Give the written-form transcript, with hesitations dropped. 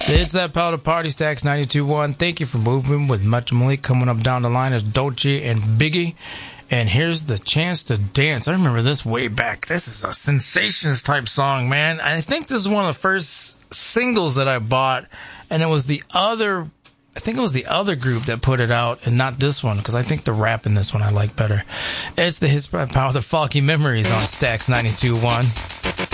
It's that Power to Party, Stacks 92.1. Thank you for moving with Much Malik. Coming up down the line is Dolce and Biggie. And here's the Chance to Dance. I remember this way back. This is a Sensations type song, man. I think this is one of the first singles that I bought. And it was the other group that put it out and not this one, because I think the rap in this one I like better. It's the Hits by Power, the Funky Memories on Stacks 92.1.